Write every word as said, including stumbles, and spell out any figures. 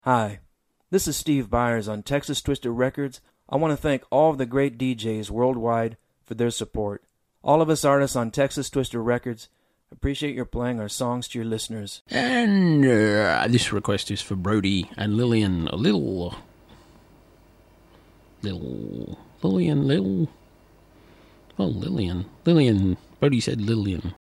Hi, this is Steve Byers on Texas Twister Records. I want to thank all of the great D Js worldwide for their support. All of us artists on Texas Twister Records appreciate your playing our songs to your listeners. And uh, this request is for Brody and Lillian. A little... Little... Lillian, little... Well, Lillian. Lillian. Brody said Lillian.